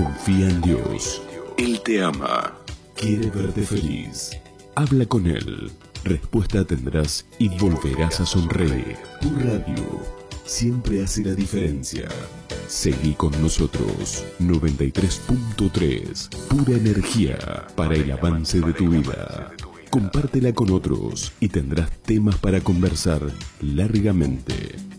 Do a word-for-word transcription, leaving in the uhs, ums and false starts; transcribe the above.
Confía en Dios. Él te ama. Quiere verte feliz. Habla con Él. Respuesta tendrás y volverás a sonreír. Tu radio siempre hace la diferencia. Seguí con nosotros. noventa y tres punto tres. Pura energía para el avance de tu vida. Compártela con otros y tendrás temas para conversar largamente.